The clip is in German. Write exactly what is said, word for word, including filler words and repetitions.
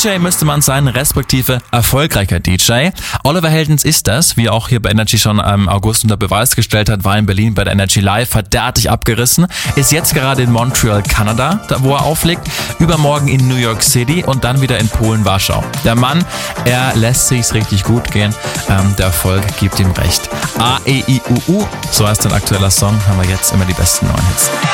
J müsste man sein, respektive erfolgreicher D J. Oliver Heldens ist das, wie auch hier bei Energy schon im August unter Beweis gestellt hat, war in Berlin bei der Energy Live, hat derartig abgerissen, ist jetzt gerade in Montreal, Kanada, da wo er auflegt, übermorgen in New York City und dann wieder in Polen, Warschau. Der Mann, er lässt sich's richtig gut gehen, ähm, der Erfolg gibt ihm recht. A E I U U, so heißt ein aktueller Song, haben wir jetzt immer die besten neuen Hits.